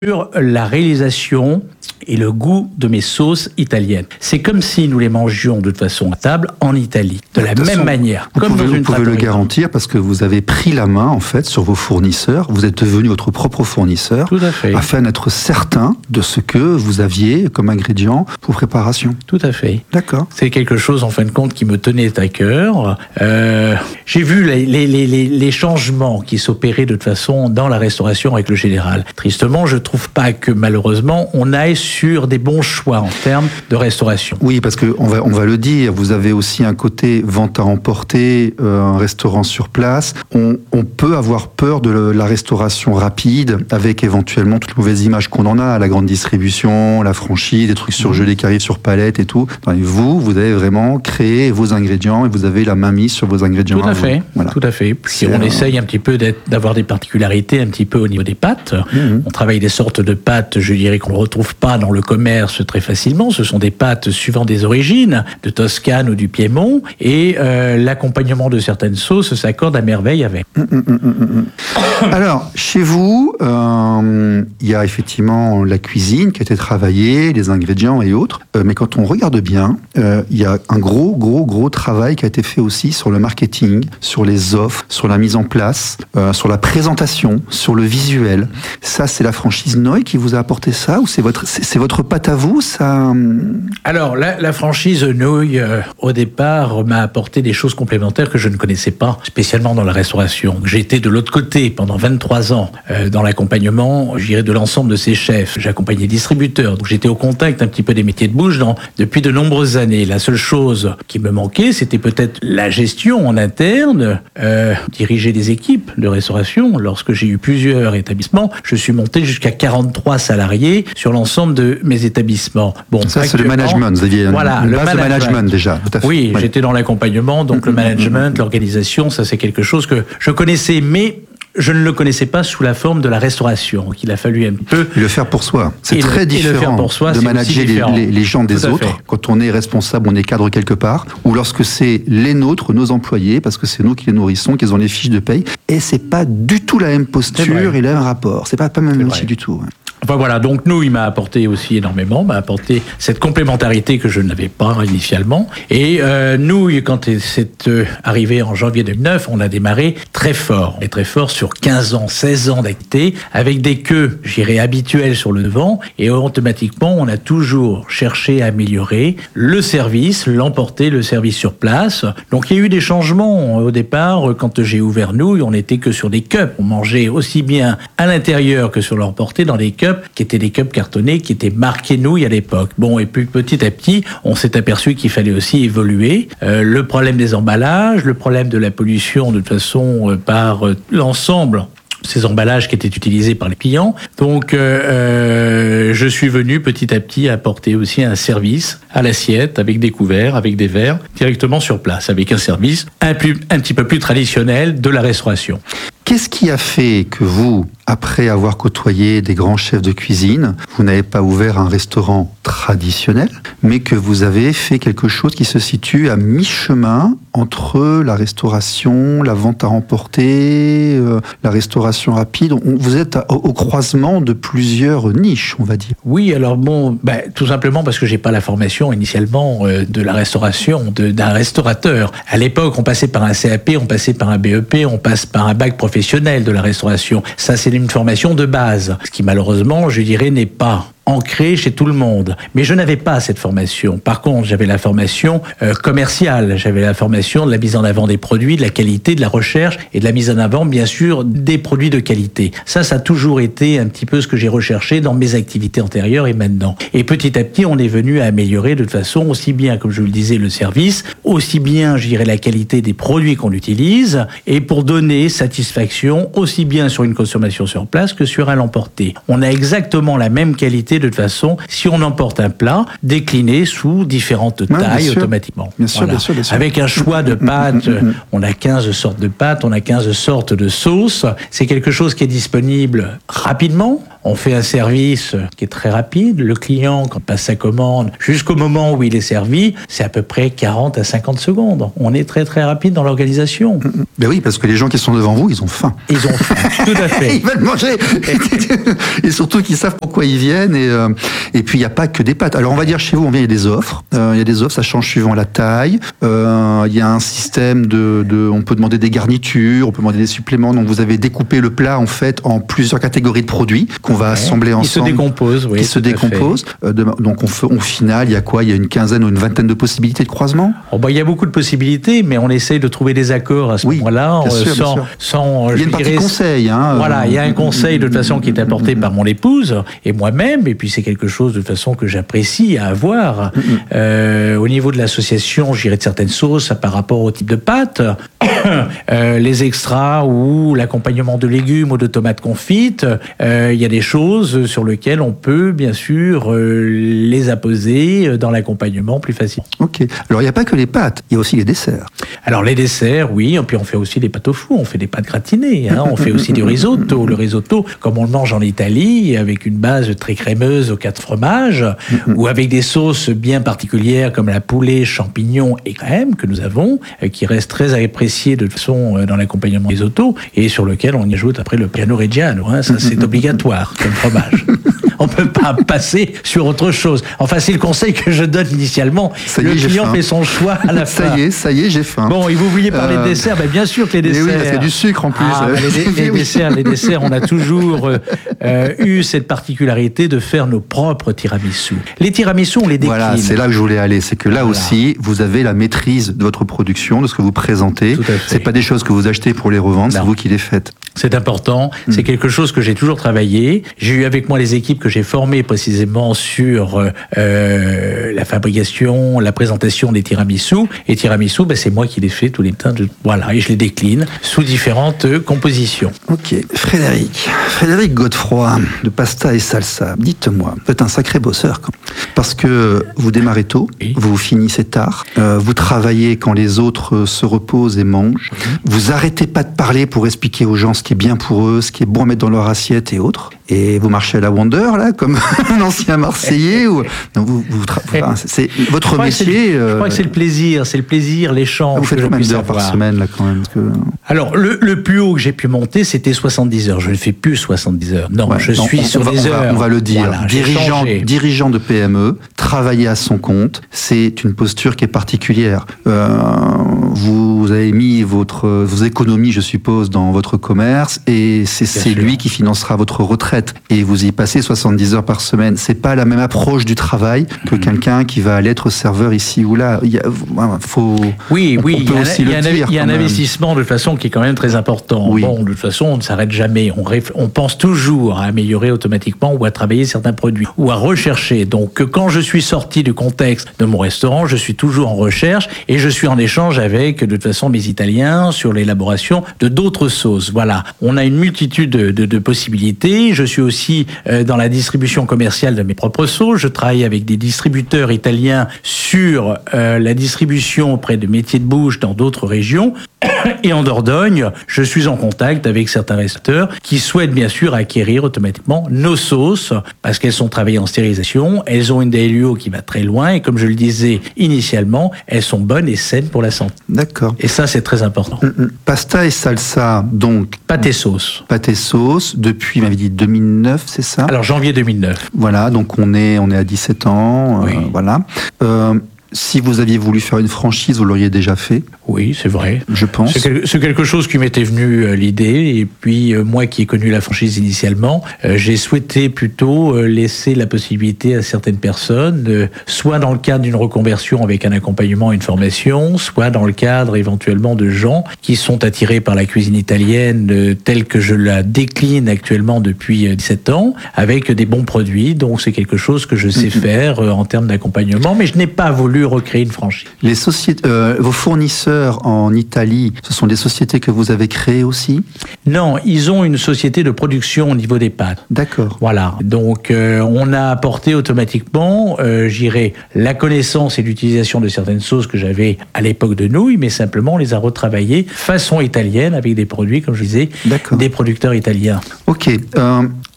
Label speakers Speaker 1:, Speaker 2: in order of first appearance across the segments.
Speaker 1: sur la réalisation et le goût de mes sauces italiennes. C'est comme si nous les mangions de toute façon à table en Italie, de la même manière.
Speaker 2: Vous pouvez le garantir parce que vous avez pris la main en fait sur vos fournisseurs, vous êtes devenu votre propre fournisseur.
Speaker 1: Tout à fait.
Speaker 2: Afin d'être certain de ce que vous aviez comme ingrédient pour préparation.
Speaker 1: Tout à fait.
Speaker 2: D'accord.
Speaker 1: C'est quelque chose en fin de compte qui me tenait à cœur. J'ai vu les changements qui s'opéraient de toute façon dans la restauration avec le général. Tristement, je trouve pas que malheureusement on aille sur des bons choix en termes de restauration.
Speaker 2: Oui, parce que on va le dire, vous avez aussi un côté vente à emporter, un restaurant sur place. On peut avoir peur de la restauration rapide avec éventuellement toutes les mauvaises images qu'on en a, à la grande distribution, la franchise, des trucs surgelés qui arrivent sur palette et tout. Et vous avez vraiment créé vos ingrédients et vous avez la main mise sur vos ingrédients.
Speaker 1: Tout à fait, voilà. Tout à fait. Puis on essaye un petit peu d'avoir des particularités un petit peu au niveau des pâtes. On travaille des sortes de pâtes, je dirais, qu'on ne retrouve pas dans le commerce très facilement. Ce sont des pâtes suivant des origines, de Toscane ou du Piémont, et l'accompagnement de certaines sauces s'accorde à merveille avec.
Speaker 2: Alors, chez vous, il y a effectivement la cuisine qui a été travaillée, les ingrédients et autres, mais quand on regarde bien, il y a un gros travail qui a été fait aussi sur le marketing, sur les offres, sur la mise en place, sur la présentation, sur le visuel. Ça, c'est la franchise Noy qui vous a apporté ça, ou c'est votre patte à vous, ça?
Speaker 1: Alors, la franchise Noy, au départ, m'a apporté des choses complémentaires que je ne connaissais pas, spécialement dans la restauration. J'ai été de l'autre côté pendant 23 ans dans l'accompagnement, je dirais, de l'ensemble de ces chefs. J'accompagnais les distributeurs, donc j'étais au contact un petit peu des métiers de bouche depuis de nombreuses années. La seule chose qui me manquait, c'était peut-être la gestion en interne, diriger des équipes de restauration. Lorsque j'ai eu plusieurs établissements, je suis monté jusqu'à 43 salariés sur l'ensemble de mes établissements. Bon,
Speaker 2: ça, c'est le management. Vous aviez une base de management déjà. Tout à fait.
Speaker 1: Oui, j'étais dans l'accompagnement, donc le management, l'organisation, ça c'est quelque chose que je connaissais, mais je ne le connaissais pas sous la forme de la restauration. Donc il a fallu un peu...
Speaker 2: Et le faire pour soi. C'est très différent de manager les gens des autres. Quand on est responsable, on est cadre quelque part. Ou lorsque c'est les nôtres, nos employés, parce que c'est nous qui les nourrissons, qu'ils ont les fiches de paye. Et c'est pas du tout la même posture et le même rapport. C'est pas même aussi du tout.
Speaker 1: Enfin voilà, donc nous, il m'a apporté aussi énormément, m'a apporté cette complémentarité que je n'avais pas initialement. Et nous, quand c'est arrivé en janvier 2009, on a démarré très fort. Et très fort sur 15 ans, 16 ans d'activité, avec des queues, j'irais, habituelles sur le devant. Et automatiquement, on a toujours cherché à améliorer le service, l'emporter, le service sur place. Donc il y a eu des changements. Au départ, quand j'ai ouvert nous, on n'était que sur des cups. On mangeait aussi bien à l'intérieur que sur l'emporté dans des cups, qui étaient des cups cartonnés, qui étaient marqués nouilles à l'époque. Bon, et puis petit à petit, on s'est aperçu qu'il fallait aussi évoluer. Le problème des emballages, le problème de la pollution de toute façon par l'ensemble ces emballages qui étaient utilisés par les clients. Donc, je suis venu petit à petit apporter aussi un service à l'assiette, avec des couverts, avec des verres, directement sur place, avec un service un petit peu plus traditionnel de la restauration.
Speaker 2: Qu'est-ce qui a fait que vous, après avoir côtoyé des grands chefs de cuisine, vous n'avez pas ouvert un restaurant traditionnel, mais que vous avez fait quelque chose qui se situe à mi-chemin entre la restauration, la vente à emporter, la restauration rapide? Vous êtes au croisement de plusieurs niches, on va dire.
Speaker 1: Oui, alors bon, tout simplement parce que j'ai pas la formation initialement de la restauration, d'un restaurateur. À l'époque, on passait par un CAP, on passait par un BEP, on passe par un bac professionnel de la restauration. Ça, c'est une formation de base, ce qui malheureusement, je dirais, n'est pas ancré chez tout le monde. Mais je n'avais pas cette formation. Par contre, j'avais la formation commerciale, j'avais la formation de la mise en avant des produits, de la qualité, de la recherche et de la mise en avant, bien sûr, des produits de qualité. Ça a toujours été un petit peu ce que j'ai recherché dans mes activités antérieures et maintenant. Et petit à petit, on est venu à améliorer de toute façon aussi bien, comme je vous le disais, le service, aussi bien, je dirais, la qualité des produits qu'on utilise, et pour donner satisfaction aussi bien sur une consommation sur place que sur un l'emporter. On a exactement la même qualité de toute façon si on emporte un plat décliné sous différentes tailles automatiquement.
Speaker 2: Bien sûr.
Speaker 1: Avec un choix de pâtes, on a 15 sortes de pâtes, on a 15 sortes de sauces. C'est quelque chose qui est disponible rapidement. on fait un service qui est très rapide. Le client, quand il passe sa commande, jusqu'au moment où il est servi, c'est à peu près 40 à 50 secondes. On est très très rapide dans l'organisation.
Speaker 2: Ben oui, parce que les gens qui sont devant vous, ils ont faim.
Speaker 1: Ils ont faim, tout à fait.
Speaker 2: Ils veulent manger. Et surtout qu'ils savent pourquoi ils viennent. Et puis, il n'y a pas que des pâtes. Alors, on va dire chez vous, il y a des offres. Il y a des offres, ça change suivant la taille. Il y a un système on peut demander des garnitures, on peut demander des suppléments. Donc, vous avez découpé le plat, en fait, en plusieurs catégories de produits qu'on va assembler ensemble.
Speaker 1: Qui se décomposent, oui.
Speaker 2: Qui se décomposent. Donc, au final, il y a quoi? Il y a une quinzaine ou une vingtaine de possibilités de croisement?
Speaker 1: Il y a beaucoup de possibilités, mais on essaye de trouver des accords à ce moment-là, sans
Speaker 2: il y a une partie conseil.
Speaker 1: Voilà, il y a un conseil de toute façon qui est apporté par mon épouse et moi-même, et puis c'est quelque chose de toute façon que j'apprécie à avoir. Au niveau de l'association, j'irai de certaines sauces par rapport au type de pâte, les extras ou l'accompagnement de légumes ou de tomates confites, il y a des choses sur lesquelles on peut bien sûr les apposer dans l'accompagnement plus facilement.
Speaker 2: Ok. Alors il n'y a pas que les pâtes, il y a aussi les desserts.
Speaker 1: Alors les desserts, oui, et puis on fait aussi des pâtes au four, on fait des pâtes gratinées, on fait aussi du risotto. Le risotto, comme on le mange en Italie, avec une base très crémeuse aux 4 fromages, ou avec des sauces bien particulières comme la poulet, champignons et crème que nous avons, qui restent très appréciées de toute façon dans l'accompagnement des risotto, et sur lequel on y ajoute après le piano reggiano, ça c'est obligatoire comme fromage. On ne peut pas passer sur autre chose. Enfin, c'est le conseil que je donne initialement. Le client fait son choix à la fin.
Speaker 2: Ça y est, j'ai faim.
Speaker 1: Bon, et vous vouliez parler de desserts, bien sûr que les desserts...
Speaker 2: Oui, il y a du sucre en plus.
Speaker 1: Les desserts, on a toujours eu cette particularité de faire nos propres tiramisu. Les tiramisu, on les décline.
Speaker 2: Voilà, c'est là que je voulais aller. C'est que là aussi, vous avez la maîtrise de votre production, de ce que vous présentez. C'est pas des choses que vous achetez pour les revendre, c'est vous qui les faites.
Speaker 1: C'est important. C'est quelque chose que j'ai toujours travaillé. J'ai eu avec moi les équipes que j'ai formées précisément sur la fabrication, la présentation des tiramisu. Et tiramisu, c'est moi qui les fais tous les matins. Voilà, et je les décline sous différentes compositions.
Speaker 2: Ok, Frédéric Godefroy de Pasta et Salsa. Dites-moi, vous êtes un sacré bosseur, parce que vous démarrez tôt, vous finissez tard, vous travaillez quand les autres se reposent et mangent. Vous arrêtez pas de parler pour expliquer aux gens ce qui est bien pour eux, ce qui est bon à mettre dans leur assiette et autres. Et vous marchez à la Wonder, là, comme un ancien Marseillais. C'est votre métier.
Speaker 1: Je crois que c'est le plaisir, l'échange.
Speaker 2: Vous faites combien d'heures par semaine, là, quand même?
Speaker 1: Alors, le plus haut que j'ai pu monter, c'était 70 heures. Je ne fais plus 70 heures. Non, je suis sur des heures.
Speaker 2: On va le dire.
Speaker 1: Voilà,
Speaker 2: dirigeant de PME, travailler à son compte, c'est une posture qui est particulière. Vous avez mis vos économies, je suppose, dans votre commerce, et c'est lui qui financera votre retraite. Et vous y passez 70 heures par semaine. C'est pas la même approche du travail que quelqu'un qui va aller être serveur ici ou là. Il y a
Speaker 1: un investissement de toute façon qui est quand même très important.
Speaker 2: Oui.
Speaker 1: Bon, de toute façon, on ne s'arrête jamais. On pense toujours à améliorer automatiquement ou à travailler certains produits ou à rechercher. Donc, quand je suis sorti du contexte de mon restaurant, je suis toujours en recherche et je suis en échange avec, de toute façon, mes Italiens sur l'élaboration de d'autres sauces. Voilà. On a une multitude de possibilités. Je suis aussi dans la distribution commerciale de mes propres sauces. Je travaille avec des distributeurs italiens sur la distribution auprès de métiers de bouche dans d'autres régions. Et en Dordogne, je suis en contact avec certains restaurateurs qui souhaitent bien sûr acquérir automatiquement nos sauces parce qu'elles sont travaillées en stérilisation, elles ont une DLUO qui va très loin et comme je le disais initialement, elles sont bonnes et saines pour la santé.
Speaker 2: D'accord.
Speaker 1: Et ça, c'est très important.
Speaker 2: Pasta et salsa, donc...
Speaker 1: Pâte et sauce.
Speaker 2: Pâte et sauce, depuis, il m'avait dit 2009, c'est ça?
Speaker 1: Alors, janvier 2009.
Speaker 2: Voilà, donc on est à 17 ans,
Speaker 1: oui.
Speaker 2: Voilà. Si vous aviez voulu faire une franchise, vous l'auriez déjà fait?
Speaker 1: Oui, c'est vrai.
Speaker 2: Je pense.
Speaker 1: C'est quelque chose qui m'était venu l'idée. Et puis, moi qui ai connu la franchise initialement, j'ai souhaité plutôt laisser la possibilité à certaines personnes, soit dans le cadre d'une reconversion avec un accompagnement et une formation, soit dans le cadre éventuellement de gens qui sont attirés par la cuisine italienne telle que je la décline actuellement depuis 17 ans, avec des bons produits. Donc, c'est quelque chose que je sais faire en termes d'accompagnement. Mais je n'ai pas voulu recréer une franchise.
Speaker 2: Les sociétés, vos fournisseurs en Italie, ce sont des sociétés que vous avez créées aussi?
Speaker 1: Non, ils ont une société de production au niveau des pâtes.
Speaker 2: D'accord.
Speaker 1: Voilà. Donc, on a apporté automatiquement, la connaissance et l'utilisation de certaines sauces que j'avais à l'époque de nouilles, mais simplement on les a retravaillées façon italienne avec des produits, comme je disais, des producteurs italiens.
Speaker 2: Ok.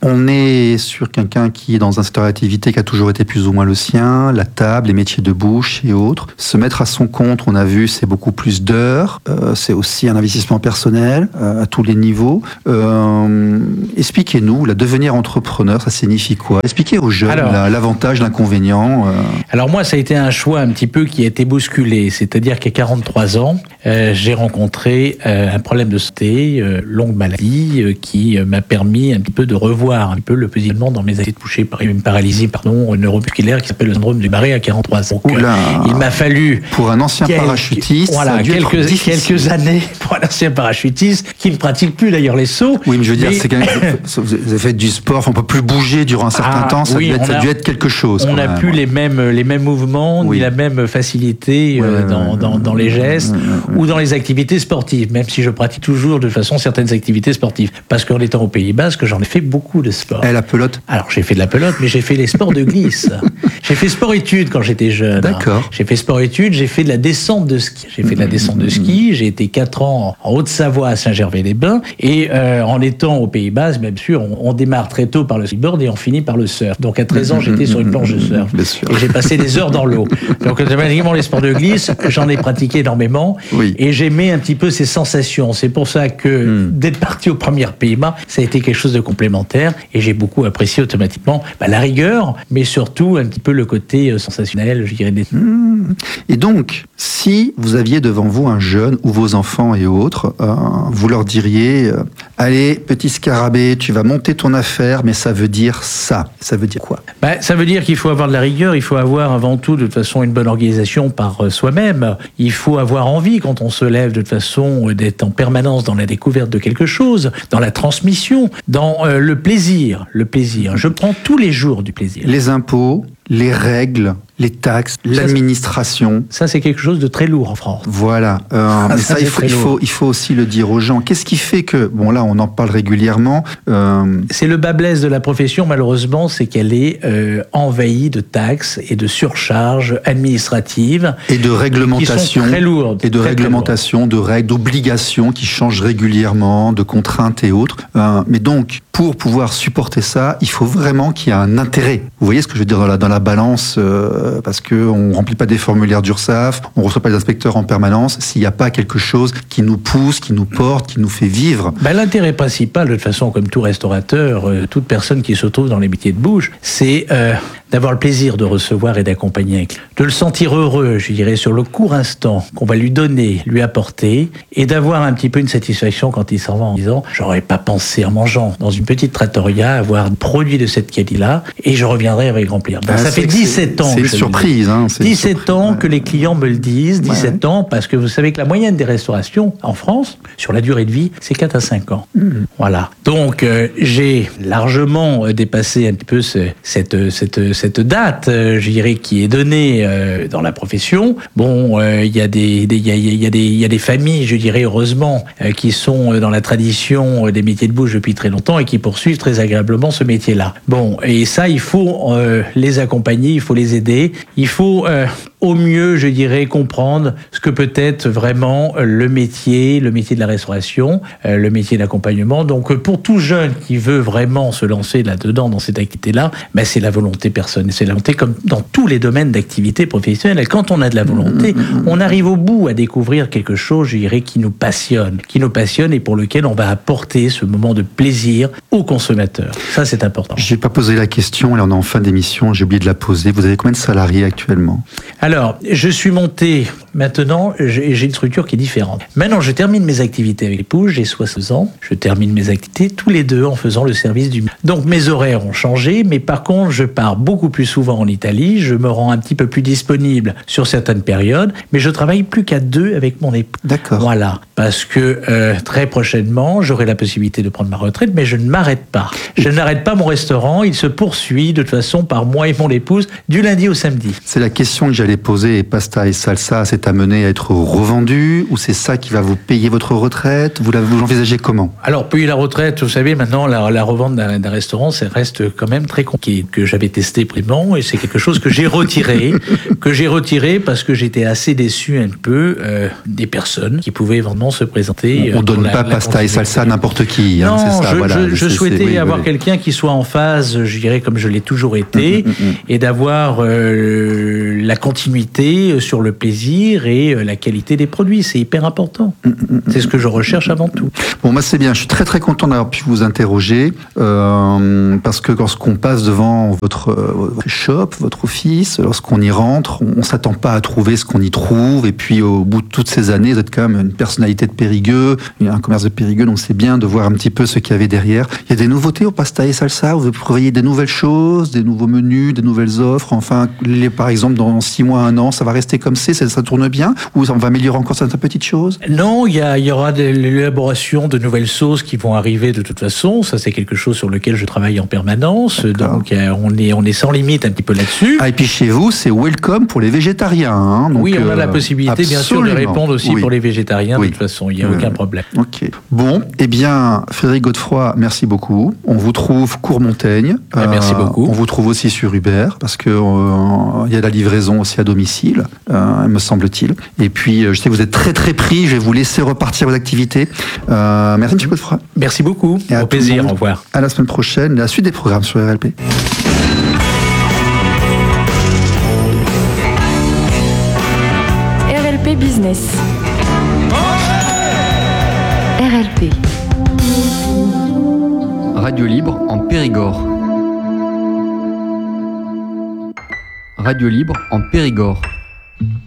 Speaker 2: On est sur quelqu'un qui est dans un secteur d'activité qui a toujours été plus ou moins le sien, la table, les métiers de bouche et autres. Se mettre à son compte, on a vu, c'est beaucoup plus d'heures. C'est aussi un investissement personnel à tous les niveaux. Expliquez-nous, devenir entrepreneur, ça signifie quoi? Expliquez aux jeunes l'avantage, l'inconvénient.
Speaker 1: Alors moi, ça a été un choix un petit peu qui a été bousculé. C'est-à-dire qu'à 43 ans, j'ai rencontré un problème de santé, longue maladie, qui m'a permis un petit peu de revoir un peu le positionnement dans mes activités touchées par une paralysie neuromusculaire qui s'appelle le syndrome du Barré à 43 ans. Donc, il m'a fallu...
Speaker 2: Pour un ancien parachutiste,
Speaker 1: voilà, quelques années pour un ancien parachutiste qui ne pratique plus d'ailleurs les sauts.
Speaker 2: Oui, mais je veux dire, c'est quand même, vous avez fait du sport, on ne peut plus bouger durant un certain temps, ça a dû être quelque chose.
Speaker 1: On n'a plus les mêmes mouvements, ni la même facilité dans les gestes ou dans les activités sportives, même si je pratique toujours de toute façon certaines activités sportives. Parce qu'en étant au Pays Basque, j'en ai fait beaucoup de sport.
Speaker 2: Et la pelote?
Speaker 1: Alors, j'ai fait de la pelote, mais j'ai fait les sports de glisse. J'ai fait sport-études quand j'étais jeune.
Speaker 2: D'accord.
Speaker 1: J'ai fait sport-études, j'ai fait de la descente de ski. J'ai été 4 ans en Haute-Savoie à Saint-Gervais-les-Bains. Et en étant au Pays Basque, bien sûr, on démarre très tôt par le skiboard et on finit par le surf. Donc à 13 ans, j'étais sur une planche de surf. Et j'ai passé des heures dans l'eau. Donc automatiquement, les sports de glisse, j'en ai pratiqué énormément.
Speaker 2: Oui.
Speaker 1: Et j'aimais un petit peu ces sensations. C'est pour ça que d'être parti aux premières Pays-Bas, ça a été quelque chose de complémentaire. Et j'ai beaucoup apprécié automatiquement la rigueur, mais surtout un petit peu le côté sensationnel, je dirais.
Speaker 2: Et donc, si vous aviez devant vous un jeune ou vos enfants et autres, vous leur diriez allez, petit scarabée, tu vas monter ton affaire, mais ça veut dire ça. Ça veut dire quoi?
Speaker 1: Ça veut dire qu'il faut avoir de la rigueur, il faut avoir avant tout de toute façon une bonne organisation par soi-même. Il faut avoir envie quand on se lève de toute façon d'être en permanence dans la découverte de quelque chose, dans la transmission, dans le plaisir. Le plaisir. Je prends tous les jours du plaisir.
Speaker 2: Les impôts, les règles, les taxes, l'administration.
Speaker 1: Ça, c'est quelque chose de très lourd en France.
Speaker 2: Voilà. Mais ça, il faut aussi le dire aux gens. Qu'est-ce qui fait que, bon là, on en parle régulièrement.
Speaker 1: C'est le bas blesse de la profession, malheureusement, c'est qu'elle est envahie de taxes et de surcharges administratives.
Speaker 2: Et de réglementations.
Speaker 1: Qui sont très lourdes.
Speaker 2: Et de réglementations, de règles, d'obligations qui changent régulièrement, de contraintes et autres. Mais donc, pour pouvoir supporter ça, il faut vraiment qu'il y ait un intérêt. Vous voyez ce que je veux dire dans la balance, parce qu'on ne remplit pas des formulaires d'URSSAF, on ne reçoit pas les inspecteurs en permanence, s'il n'y a pas quelque chose qui nous pousse, qui nous porte, qui nous fait vivre.
Speaker 1: L'intérêt principal, de toute façon, comme tout restaurateur, toute personne qui se trouve dans les métiers de bouche, c'est d'avoir le plaisir de recevoir et d'accompagner, de le sentir heureux, je dirais, sur le court instant qu'on va lui donner, lui apporter, et d'avoir un petit peu une satisfaction quand il s'en va en disant « j'aurais pas pensé en mangeant dans une petite trattoria avoir un produit de cette qualité-là, et je reviendrai avec grand plaisir ». Ça fait 17 ans.
Speaker 2: C'est une surprise.
Speaker 1: 17 ans que les clients me le disent, 17 ans, parce que vous savez que la moyenne des restaurations en France, sur la durée de vie, c'est 4 à 5 ans. Voilà. Donc, j'ai largement dépassé un petit peu cette date, je dirais, qui est donnée dans la profession. Bon, il y a des familles, je dirais, heureusement, qui sont dans la tradition des métiers de bouche depuis très longtemps et qui poursuivent très agréablement ce métier-là. Bon, et ça, il faut les accompagner, il faut les aider, il faut au mieux, je dirais, comprendre ce que peut être vraiment le métier de la restauration, le métier d'accompagnement. Donc, pour tout jeune qui veut vraiment se lancer là-dedans, dans cette activité-là, c'est la volonté personnelle. C'est la volonté, comme dans tous les domaines d'activité professionnelle. Et quand on a de la volonté, on arrive au bout à découvrir quelque chose, je dirais, qui nous passionne et pour lequel on va apporter ce moment de plaisir aux consommateurs. Ça, c'est important.
Speaker 2: Je n'ai pas posé la question, là on est en fin d'émission, j'ai oublié de la poser. Vous avez combien de salariés actuellement?
Speaker 1: Alors, je suis monté, maintenant, j'ai une structure qui est différente. Maintenant, je termine mes activités avec l'épouse, j'ai 60 ans, je termine mes activités tous les deux en faisant le service du... Donc, mes horaires ont changé, mais par contre, je pars beaucoup plus souvent en Italie, je me rends un petit peu plus disponible sur certaines périodes, mais je travaille plus qu'à 2 avec mon épouse.
Speaker 2: D'accord.
Speaker 1: Voilà, parce que très prochainement, j'aurai la possibilité de prendre ma retraite, mais je ne m'arrête pas. Je n'arrête pas mon restaurant, il se poursuit de toute façon par moi et mon épouse du lundi au samedi. samedi.
Speaker 2: C'est la question que j'allais poser. Pasta et salsa, c'est amené à être revendu ou c'est ça qui va vous payer votre retraite? Vous l'envisagez comment?
Speaker 1: Alors, payer la retraite, vous savez, maintenant, la revente d'un restaurant, ça reste quand même très compliqué, que j'avais testé précédemment, et c'est quelque chose que j'ai retiré, parce que j'étais assez déçu un peu des personnes qui pouvaient vraiment se présenter.
Speaker 2: On donne pas pasta et salsa à n'importe qui.
Speaker 1: Non,
Speaker 2: c'est ça,
Speaker 1: je souhaitais avoir quelqu'un qui soit en phase, je dirais, comme je l'ai toujours été, et d'avoir la continuité sur le plaisir et la qualité des produits. C'est hyper important. C'est ce que je recherche avant tout.
Speaker 2: Bon, moi, c'est bien. Je suis très, très content d'avoir pu vous interroger, parce que lorsqu'on passe devant votre shop, votre office, lorsqu'on y rentre, on s'attend pas à trouver ce qu'on y trouve. Et puis, au bout de toutes ces années, vous êtes quand même une personnalité de Périgueux, un commerce de Périgueux, donc c'est bien de voir un petit peu ce qu'il y avait derrière. Il y a des nouveautés au pasta et salsa. Vous prévoyez des nouvelles choses, des nouveaux menus, des nouvelles offres. Enfin, par exemple, dans 6 mois, 1 an, ça va rester comme ça tourne bien, ou on va améliorer encore certaines petites choses?
Speaker 1: Non, il y aura de l'élaboration de nouvelles sauces qui vont arriver de toute façon. Ça, c'est quelque chose sur lequel je travaille en permanence.
Speaker 2: D'accord.
Speaker 1: Donc, on est sans limite un petit peu là-dessus.
Speaker 2: Ah, et puis chez vous, c'est welcome pour les végétariens. Hein, donc,
Speaker 1: oui, on a la possibilité, bien sûr, de répondre aussi pour les végétariens.
Speaker 2: Oui.
Speaker 1: De toute façon, il n'y a aucun problème.
Speaker 2: Ok. Bon, eh bien, Frédéric Godefroy, merci beaucoup. On vous trouve Courmontaigne.
Speaker 1: Merci beaucoup.
Speaker 2: On vous trouve aussi sur Uber, parce que il y a la livraison aussi à domicile, me semble-t-il. Et puis, je sais que vous êtes très très pris. Je vais vous laisser repartir vos activités. Merci, M. Godefroy.
Speaker 1: Merci beaucoup. Au plaisir. Au revoir.
Speaker 2: À la semaine prochaine. La suite des programmes sur RLP.
Speaker 3: RLP Business. RLP.
Speaker 4: Radio libre en Périgord. Radio libre en Périgord.